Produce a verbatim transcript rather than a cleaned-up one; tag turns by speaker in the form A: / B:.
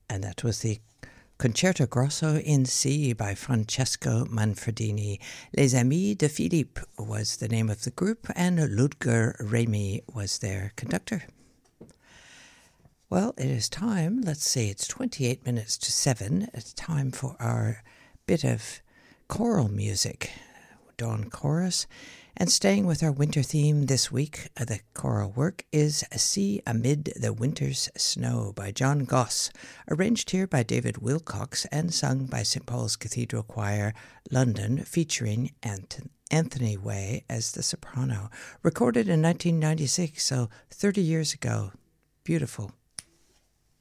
A: And that was the Concerto Grosso in C by Francesco Manfredini. Les Amis de Philippe was the name of the group, and Ludger Remy was their conductor. Well, it is time, let's see, it's twenty-eight minutes to seven. It's time for our bit of choral music, Dawn Chorus. And staying with our winter theme this week, uh, the choral work is Sea Amid the Winter's Snow by John Goss, arranged here by David Wilcox and sung by Saint Paul's Cathedral Choir, London, featuring Ant- Anthony Way as the soprano. Recorded in nineteen ninety-six, so thirty years ago. Beautiful.